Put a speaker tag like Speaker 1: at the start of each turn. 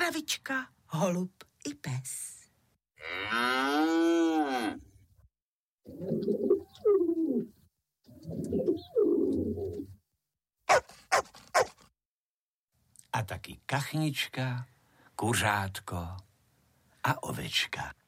Speaker 1: kravička, holub i pes.
Speaker 2: A taky kachnička, kuřátko a ovečka.